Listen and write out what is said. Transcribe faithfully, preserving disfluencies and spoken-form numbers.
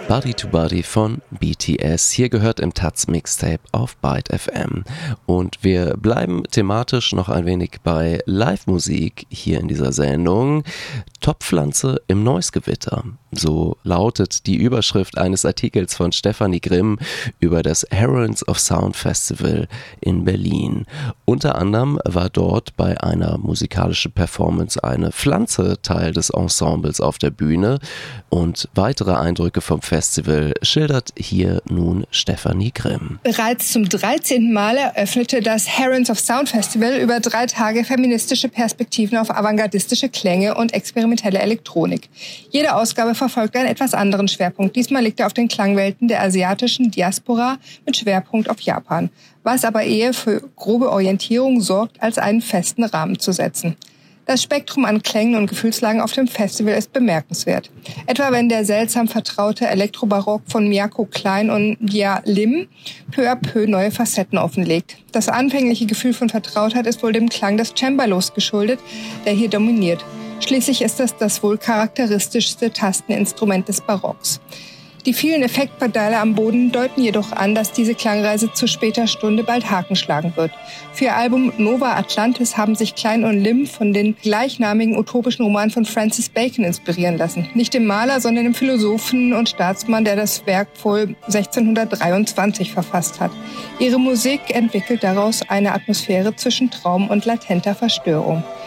Body to Body von B T S. Hier gehört im Taz Mixtape auf Byte F M. Und wir bleiben thematisch noch ein wenig bei Live-Musik hier in dieser Sendung. Topfpflanze im Noise-Gewitter. So lautet die Überschrift eines Artikels von Stefanie Grimm über das Herons of Sound Festival in Berlin. Unter anderem war dort bei einer musikalischen Performance eine Pflanze Teil des Ensembles auf der Bühne, und weitere Eindrücke vom Festival schildert hier nun Stefanie Grimm. Bereits zum dreizehnten Mal eröffnete das Herons of Sound Festival über drei Tage feministische Perspektiven auf avantgardistische Klänge und experimentelle Elektronik. Jede Ausgabe verfolgt einen etwas anderen Schwerpunkt. Diesmal liegt er auf den Klangwelten der asiatischen Diaspora mit Schwerpunkt auf Japan, was aber eher für grobe Orientierung sorgt, als einen festen Rahmen zu setzen. Das Spektrum an Klängen und Gefühlslagen auf dem Festival ist bemerkenswert. Etwa wenn der seltsam vertraute Elektrobarock von Miyako Klein und Jia Lim peu à peu neue Facetten offenlegt. Das anfängliche Gefühl von Vertrautheit ist wohl dem Klang des Cembalos geschuldet, der hier dominiert. Schließlich ist es das wohl charakteristischste Tasteninstrument des Barocks. Die vielen Effektpedale am Boden deuten jedoch an, dass diese Klangreise zu später Stunde bald Haken schlagen wird. Für ihr Album Nova Atlantis haben sich Klein und Lim von den gleichnamigen utopischen Roman von Francis Bacon inspirieren lassen. Nicht dem Maler, sondern dem Philosophen und Staatsmann, der das Werk wohl sechzehnhundertdreiundzwanzig verfasst hat. Ihre Musik entwickelt daraus eine Atmosphäre zwischen Traum und latenter Verstörung.